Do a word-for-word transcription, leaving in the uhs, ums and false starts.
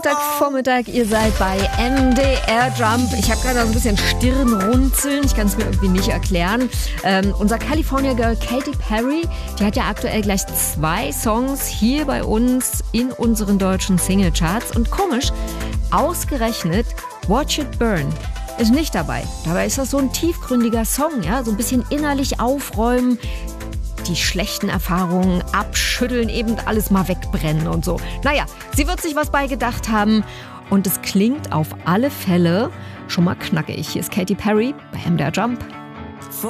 Vormittag, ihr seid bei M D R Jump. Ich habe gerade so ein bisschen Stirnrunzeln. Ich kann es mir irgendwie nicht erklären. Ähm, unser California Girl Katy Perry, die hat ja aktuell gleich zwei Songs hier bei uns in unseren deutschen Singlecharts. Und komisch, ausgerechnet Watch It Burn ist nicht dabei. Dabei ist das so ein tiefgründiger Song, ja, so ein bisschen innerlich aufräumen, die schlechten Erfahrungen abschütteln, eben alles mal wegbrennen und so. Naja, sie wird sich was bei gedacht haben und es klingt auf alle Fälle schon mal knackig. Hier ist Katy Perry bei M D R Jump.